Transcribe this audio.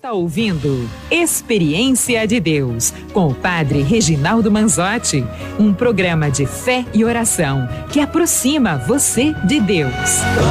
está ouvindo Experiência de Deus, com o Padre Reginaldo Manzotti, um programa de fé e oração que aproxima você de Deus.